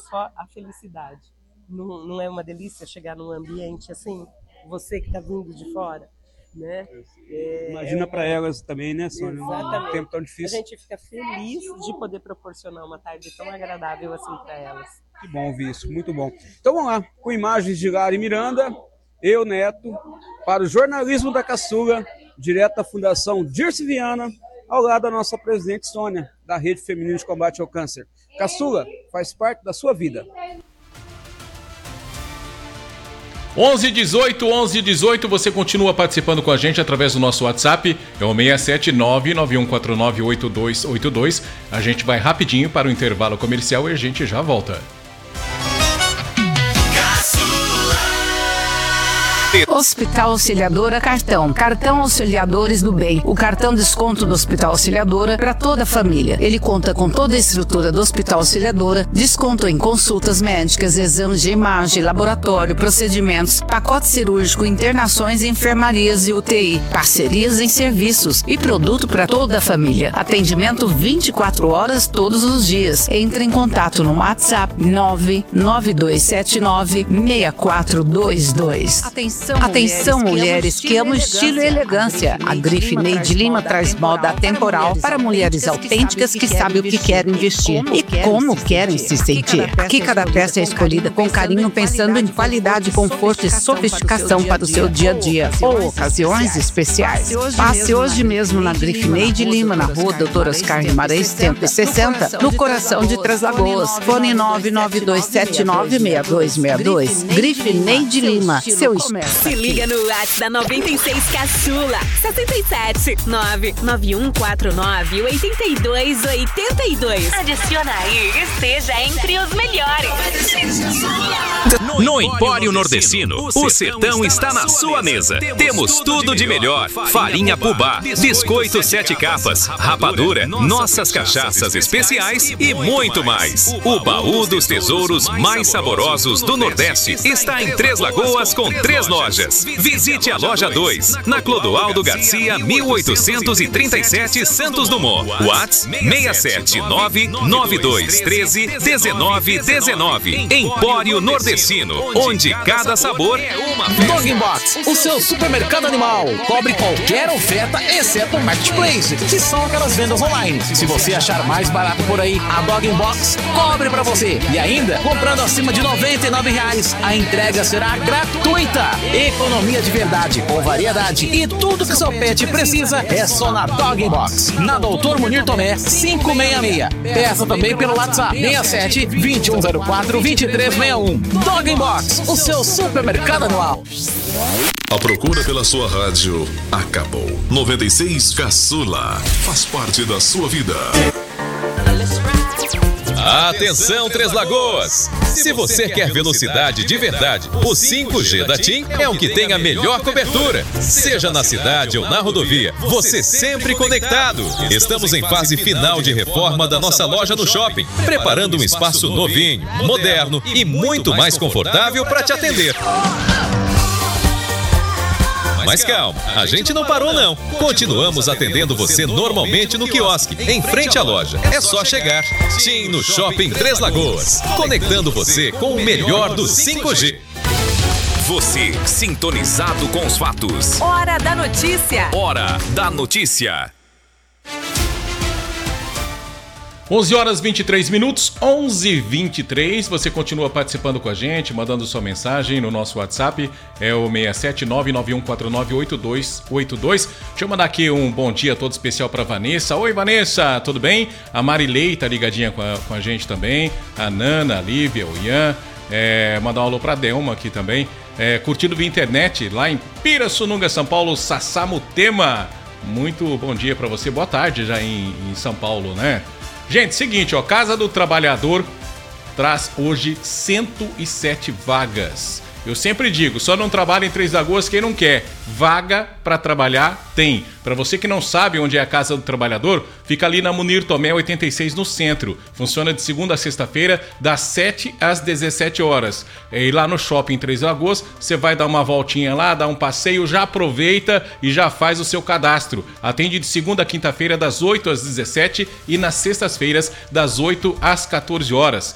só a felicidade. Não é uma delícia chegar num ambiente assim, você que está vindo de fora, né? Imagina para elas também, né, Sônia? Exatamente. Um tempo tão difícil. A gente fica feliz de poder proporcionar uma tarde tão agradável assim para elas. Que bom ouvir isso, muito bom. Então vamos lá, com imagens de Lari Miranda, eu, Neto, para o jornalismo da Caçula, direto da Fundação Dirce Viana, ao lado da nossa presidente Sônia, da Rede Feminina de Combate ao Câncer. Caçula, faz parte da sua vida. 1118, você continua participando com a gente através do nosso WhatsApp, é o 67991498282. A gente vai rapidinho para o intervalo comercial e a gente já volta. Hospital Auxiliadora Cartão. Cartão Auxiliadores do Bem. O cartão desconto do Hospital Auxiliadora para toda a família. Ele conta com toda a estrutura do Hospital Auxiliadora, desconto em consultas médicas, exames de imagem, laboratório, procedimentos, pacote cirúrgico, internações em enfermarias e UTI, parcerias em serviços e produto para toda a família. Atendimento 24 horas todos os dias. Entre em contato no WhatsApp 992796422. Atenção, mulheres que amam estilo e elegância. A Grife Neide Lima traz moda atemporal para mulheres autênticas que sabem o que querem vestir e como querem se sentir. Aqui cada peça é escolhida com carinho pensando em qualidade, conforto e sofisticação para o seu dia a dia ou ocasiões especiais. Passe hoje mesmo na Grife Neide Lima, na rua Doutor Oscar Guimarães 160, no coração de Três Lagoas. Fone 992796262. Grife Neide Lima, seu estilo. Se liga no WhatsApp da 96 Caçula, 77-99149-8282. Adiciona aí e esteja entre os melhores. No Empório Nordestino, o sertão está na sua mesa. Temos tudo de melhor: farinha Pubá, biscoito 7 capas, rapadura, nossas cachaças especiais e muito mais. O baú dos tesouros mais saborosos do Nordeste está em Três Lagoas com 3 lojas. Visite a loja 2, na Clodoaldo Garcia, 1837, Santos Dumont. WhatsApp 67992131919. Empório Nordestino, onde cada sabor é uma festa. Dog Box, o seu supermercado animal. Cobre qualquer oferta, exceto o Marketplace, que são aquelas vendas online. Se você achar mais barato por aí, a Dog Box cobre pra você. E ainda, comprando acima de R$99, a entrega será gratuita. Economia de verdade, com variedade e tudo que seu pet precisa é só na Dog Box. Na Doutor Munir Tomé, 566. Peça também pelo WhatsApp 67-2104-2361. Dog Box, o seu supermercado anual. A procura pela sua rádio acabou. 96 Caçula faz parte da sua vida. Atenção, Três Lagoas! Se você quer velocidade de verdade, o 5G da TIM é o que tem a melhor cobertura. Seja na cidade ou na rodovia, você sempre conectado. Estamos em fase final de reforma da nossa loja no shopping, preparando um espaço novinho, moderno e muito mais confortável para te atender. Mas calma, a gente não parou não. Continuamos atendendo você normalmente no quiosque, em frente à loja. É só chegar. TIM no Shopping Três Lagoas, conectando você com o melhor do 5G. Você sintonizado com os fatos. Hora da notícia. Hora da notícia. 11h23, 11h23, você continua participando com a gente, mandando sua mensagem no nosso WhatsApp, é o 67991498282. Deixa eu mandar aqui um bom dia todo especial para Vanessa. Oi, Vanessa, tudo bem? A Marilei tá ligadinha com a gente também, a Nana, a Lívia, o Ian, mandar um alô pra Delma aqui também, curtindo via internet lá em Pirassununga, São Paulo, Sassamutema. Muito bom dia para você, boa tarde já em São Paulo, né? Gente, seguinte, ó, Casa do Trabalhador traz hoje 107 vagas. Eu sempre digo, só não trabalha em Três Lagoas quem não quer. Vaga para trabalhar tem. Para você que não sabe onde é a Casa do Trabalhador, fica ali na Munir Tomé 86 no centro. Funciona de segunda a sexta-feira, das 7 às 17 horas. E lá no Shopping Três Lagoas, você vai dar uma voltinha lá, dar um passeio, já aproveita e já faz o seu cadastro. Atende de segunda a quinta-feira, das 8 às 17 e nas sextas-feiras, das 8 às 14 horas.